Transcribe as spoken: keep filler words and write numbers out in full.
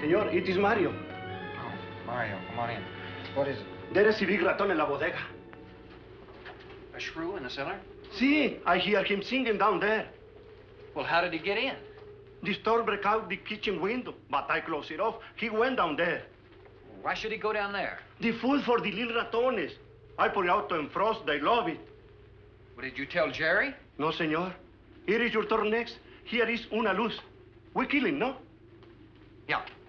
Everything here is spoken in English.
senor. It is Mario. Oh, Mario, come on in. What is it? There is a big raton in la bodega. A shrew in the cellar? See, I hear him singing down there. Well, how did he get in? The store broke out the kitchen window, but I closed it off. He went down there. Why should he go down there? The food for the little ratones. I put it out to defrost. They love it. Well, did you tell Jerry? No, senor. Here is your turn next. Here is una luz. We kill him, no? Yeah.